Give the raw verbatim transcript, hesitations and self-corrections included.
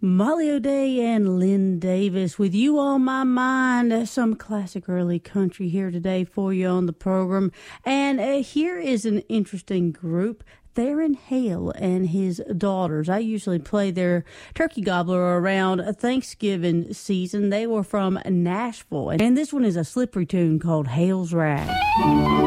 Molly O'Day and Lynn Davis with You on My Mind. Some classic early country here today for you on the program. And uh, here is an interesting group. Theron Hale and his daughters. I usually play their turkey gobbler around Thanksgiving season. They were from Nashville. And this one is a slippery tune called Hale's Rag.